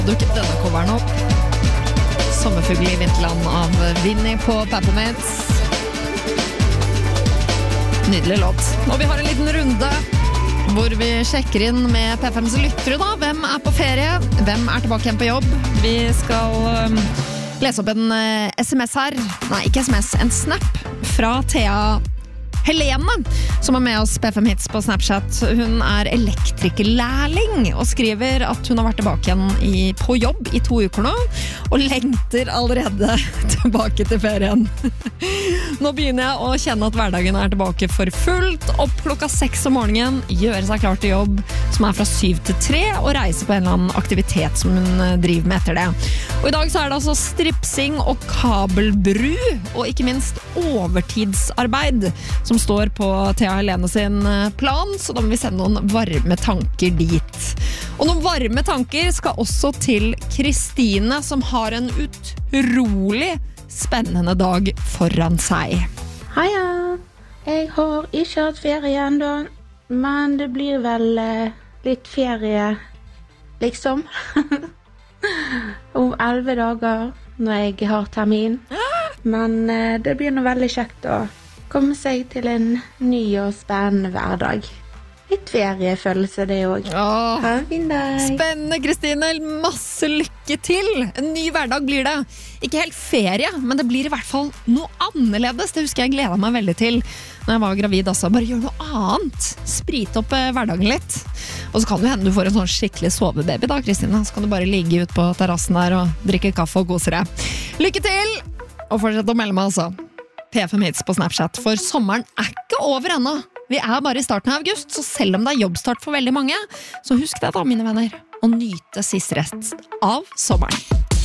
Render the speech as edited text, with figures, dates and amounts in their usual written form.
Dukket denne coveren opp. Sommerfugl i vinterland av Vinnie på Peppermints. Nydelig låt. Og vi har en liten runde hvor vi sjekker inn med P5s lyttere da. Hvem er på ferie? Hvem er tilbake igjen på jobb? Vi skal lese opp en SMS her. Nei, ikke SMS, en snap fra Thea Helene, som er med oss P5 Hits på Snapchat. Hun er elektrikerlærling og skriver at hun har vært tilbake igjen på jobb i 2 uker nå, og lengter allerede tilbake til ferien. Nå begynner jeg å kjenne at hverdagen er tilbake for fullt, opp klokka 6 om morgenen, gjøre seg klar til jobb, som er fra 7 til 3, og reise på en eller annen aktivitet som hun driver med etter det. Og i dag så er det altså stripsing og kabelbru, og ikke minst overtidsarbeid, som står på Thea Helene sin plan, så da må vi sende noen varme tanker dit. Og noen varme tanker skal også til Kristine, som har en utrolig spennende dag foran seg. Heia! Jeg har ikke hatt ferie enda, men det blir vel litt ferie, liksom. Om 11 dager, når jeg har termin. Men det blir noe veldig kjekt å komme seg til en ny og spennende hverdag. Litt feriefølelse det også. Ha en fin dag. Spennende, Kristine. Masse lykke til. En ny hverdag blir det. Ikke helt ferie, men det blir i hvert fall noe annerledes. Det husker jeg gledet meg veldig til når jeg var gravid. Altså. Bare gjøre noe annet. Sprite opp hverdagen litt. Og så kan det hende du får en sånn skikkelig sovebaby da, Kristine. Så kan du bare ligge ut på terrassen der og drikke kaffe og kose deg. Lykke til! Og fortsett å melde meg, altså. P5 Hits på Snapchat, for sommeren er ikke over ennå. Vi er bare i starten av august, så selv om det er jobbstart for veldig mange, så husk det da, mine venner, å nyte siste rest av sommeren.